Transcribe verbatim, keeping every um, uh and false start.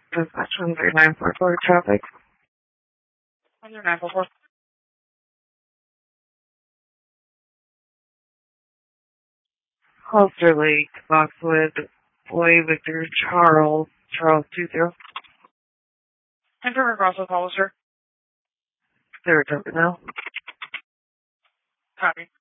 Dispatch one three nine four four traffic. one three nine four four. Holster Lake, Boxwood, Boy Victor Charles, Charles two zero. Enter across the call, sir. Third now. Copy.